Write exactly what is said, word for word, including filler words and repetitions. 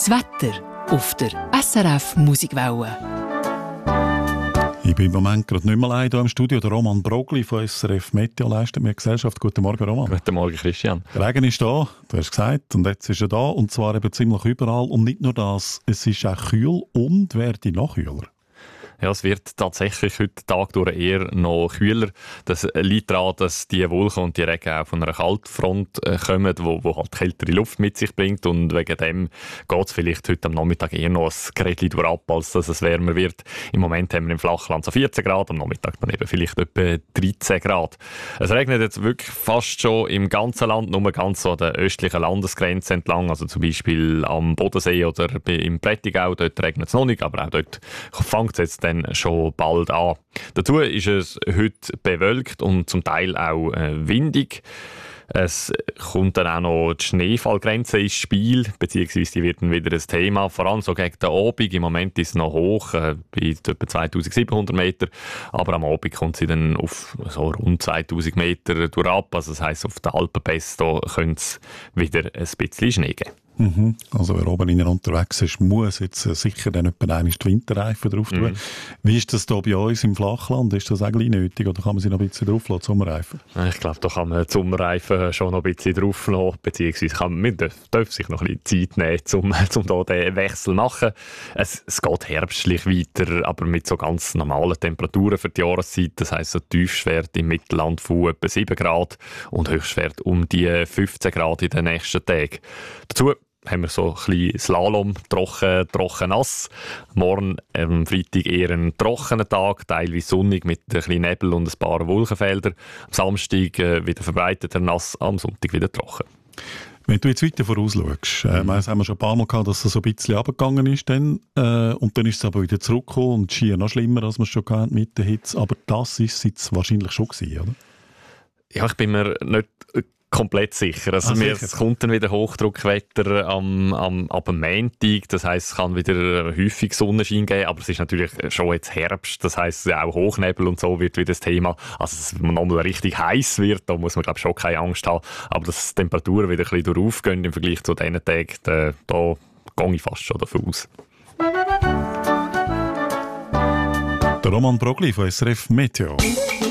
Das Wetter auf der S R F Musikwelle. Ich bin im Moment gerade nicht mehr allein hier im Studio. Der Roman Brogli von S R F Meteo leistet mir Gesellschaft. Guten Morgen, Roman. Guten Morgen, Christian. Der Regen ist da, du hast gesagt, und jetzt ist er da. Und zwar eben ziemlich überall. Und nicht nur das, es ist auch kühl und wird noch kühler. Ja, es wird tatsächlich heute Tag durch eher noch kühler. Das liegt daran, dass die Wolken und die Regen auch von einer Kaltfront kommen, wo, wo halt kältere Luft mit sich bringt. Und wegen dem geht es vielleicht heute am Nachmittag eher noch ein Grätchen durch ab, als dass es wärmer wird. Im Moment haben wir im Flachland so vierzehn Grad, am Nachmittag dann eben vielleicht etwa dreizehn Grad. Es regnet jetzt wirklich fast schon im ganzen Land, nur ganz so an der östlichen Landesgrenze entlang, also zum Beispiel am Bodensee oder im Prättigau. Dort regnet es noch nicht, aber auch dort fängt es jetzt dann schon bald an. Dazu ist es heute bewölkt und zum Teil auch äh, windig. Es kommt dann auch noch die Schneefallgrenze ins Spiel, beziehungsweise die wird dann wieder ein Thema, vor allem so gegen den Abend. Im Moment ist es noch hoch, äh, bei etwa zweitausendsiebenhundert Meter, aber am Abend kommt sie dann auf so rund zweitausend Meter durch ab. Also das heisst, auf den Alpenpässe könnte es wieder ein bisschen Schnee geben. Mhm. Also wer oben innen unterwegs ist, muss jetzt äh, sicher dann etwa einmal die Winterreifen drauf tun. Mhm. Wie ist das da bei uns im Flachland? Ist das eigentlich nötig oder kann man sie noch ein bisschen drauf lassen, die Sommerreifen? Ich glaube, da kann man die Sommerreifen schon noch ein bisschen drauf lassen, beziehungsweise kann man, man darf, darf sich noch ein bisschen Zeit nehmen, um, um da den Wechsel zu machen. Es, es geht herbstlich weiter, aber mit so ganz normalen Temperaturen für die Jahreszeit. Das heisst, so Tiefstwert im Mittelland von etwa sieben Grad und Höchstwert um die fünfzehn Grad in den nächsten Tagen. Dazu haben wir so ein bisschen Slalom, trocken, trocken nass. Morgen am Freitag eher ein trockener Tag, teilweise sonnig mit ein bisschen Nebel und ein paar Wolkenfelder. Am Samstag äh, wieder verbreiteter nass, am Sonntag wieder trocken. Wenn du jetzt weiter vorausschaust, äh, mhm. das haben wir schon ein paar Mal gehabt, dass es so ein bisschen runtergegangen ist dann, äh, und dann ist es aber wieder zurückgekommen und schier noch schlimmer, als wir es schon hatten mit der Hitze. Aber das ist es jetzt wahrscheinlich schon gewesen, oder? Ja, ich bin mir nicht komplett sicher. Also ah, mir, sicher. Es kommt dann wieder Hochdruckwetter am, am, ab dem Montag. Das heisst, es kann wieder häufig Sonnenschein geben, aber es ist natürlich schon jetzt Herbst. Das heisst, auch Hochnebel und so wird wieder das Thema. Also, dass es nochmal richtig heiß wird, da muss man, glaube ich, schon keine Angst haben. Aber dass die Temperaturen wieder ein bisschen aufgehen im Vergleich zu diesen Tagen, da, da gehe ich fast schon davon aus. Der Roman Brogli von S R F Meteo.